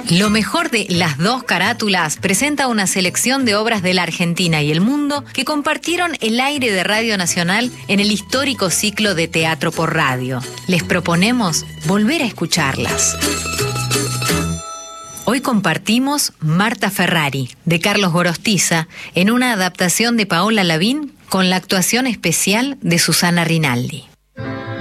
Lo mejor de Las Dos Carátulas presenta una selección de obras de la Argentina y el mundo que compartieron el aire de Radio Nacional en el histórico ciclo de Teatro por Radio. Les proponemos volver a escucharlas. Hoy compartimos Marta Ferrari, de Carlos Gorostiza, en una adaptación de Paola Lavín con la actuación especial de Susana Rinaldi.